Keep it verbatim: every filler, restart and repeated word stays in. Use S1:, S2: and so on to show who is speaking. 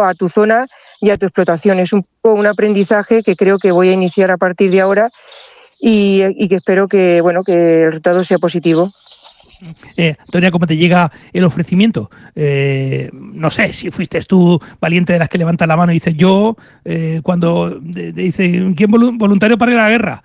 S1: a tu zona y a tu explotación. Es un poco un aprendizaje que creo que voy a iniciar a partir de ahora y, y que espero que, bueno, que el resultado sea positivo.
S2: Eh, Antonia, ¿cómo te llega el ofrecimiento? Eh, no sé, si fuiste tú valiente de las que levanta la mano y dices yo, eh, cuando de, de dice, ¿quién voluntario para ir a la guerra?